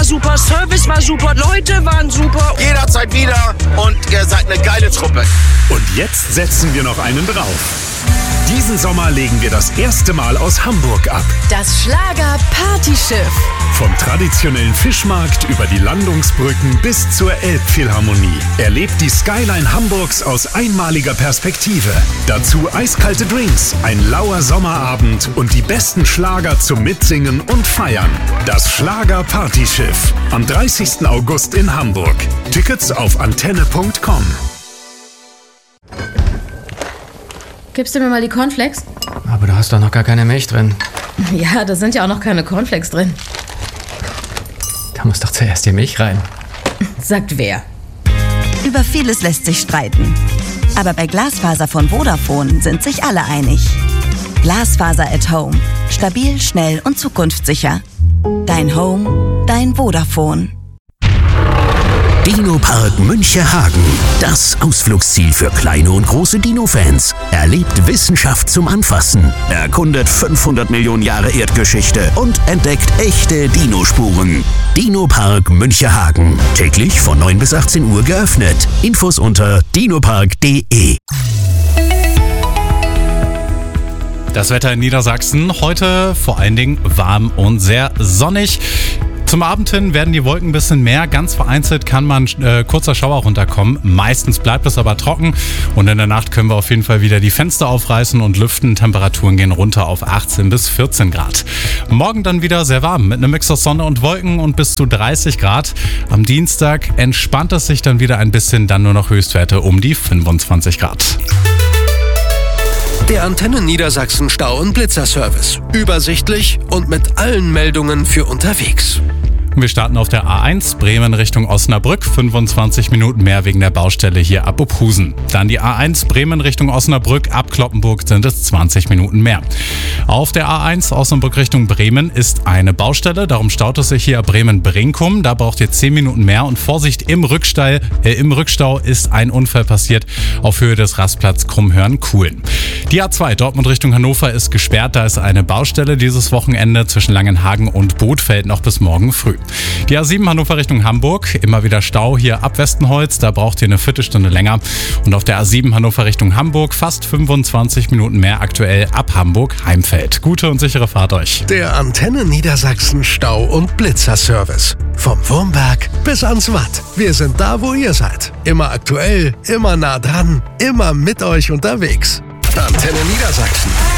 war super, Service war super, Leute waren super. Jederzeit wieder und ihr seid eine geile Truppe. Und jetzt setzen wir noch einen drauf. Diesen Sommer legen wir das erste Mal aus Hamburg ab. Das Schlager-Partyschiff. Vom traditionellen Fischmarkt über die Landungsbrücken bis zur Elbphilharmonie. Erlebt die Skyline Hamburgs aus einmaliger Perspektive. Dazu eiskalte Drinks, ein lauer Sommerabend und die besten Schlager zum Mitsingen und Feiern. Das Schlager-Partyschiff. Am 30. August in Hamburg. Tickets auf antenne.com. Gibst du mir mal die Cornflakes? Aber da hast doch noch gar keine Milch drin. Ja, da sind ja auch noch keine Cornflakes drin. Da muss doch zuerst die Milch rein. Sagt wer? Über vieles lässt sich streiten. Aber bei Glasfaser von Vodafone sind sich alle einig. Glasfaser at Home. Stabil, schnell und zukunftssicher. Dein Home, dein Vodafone. Dino-Park Münchehagen. Das Ausflugsziel für kleine und große Dino-Fans. Erlebt Wissenschaft zum Anfassen. Erkundet 500 Millionen Jahre Erdgeschichte und entdeckt echte Dinospuren. Dino-Park Münchehagen. Täglich von 9 bis 18 Uhr geöffnet. Infos unter dinopark.de. Das Wetter in Niedersachsen heute vor allen Dingen warm und sehr sonnig. Zum Abend hin werden die Wolken ein bisschen mehr. Ganz vereinzelt kann man kurzer Schauer runterkommen. Meistens bleibt es aber trocken. Und in der Nacht können wir auf jeden Fall wieder die Fenster aufreißen und lüften. Temperaturen gehen runter auf 18 bis 14 Grad. Morgen dann wieder sehr warm mit einem Mix aus Sonne und Wolken und bis zu 30 Grad. Am Dienstag entspannt es sich dann wieder ein bisschen. Dann nur noch Höchstwerte um die 25 Grad. Der Antenne Niedersachsen Stau- und Blitzerservice. Übersichtlich und mit allen Meldungen für unterwegs. Wir starten auf der A1 Bremen Richtung Osnabrück, 25 Minuten mehr wegen der Baustelle hier ab Opusen. Dann die A1 Bremen Richtung Osnabrück, ab Cloppenburg sind es 20 Minuten mehr. Auf der A1 Osnabrück Richtung Bremen ist eine Baustelle, darum staut es sich hier ab Bremen-Brinkum. Da braucht ihr 10 Minuten mehr und Vorsicht, im Rückstau ist ein Unfall passiert auf Höhe des Rastplatz Krummhörn-Kuhlen. Die A2 Dortmund Richtung Hannover ist gesperrt, da ist eine Baustelle dieses Wochenende zwischen Langenhagen und Bothfeld noch bis morgen früh. Die A7 Hannover Richtung Hamburg, immer wieder Stau hier ab Westenholz, da braucht ihr eine Viertelstunde länger. Und auf der A7 Hannover Richtung Hamburg fast 25 Minuten mehr aktuell ab Hamburg-Heimfeld. Gute und sichere Fahrt euch. Der Antenne Niedersachsen Stau- und Blitzerservice. Vom Wurmberg bis ans Watt. Wir sind da, wo ihr seid. Immer aktuell, immer nah dran, immer mit euch unterwegs. Antenne Niedersachsen.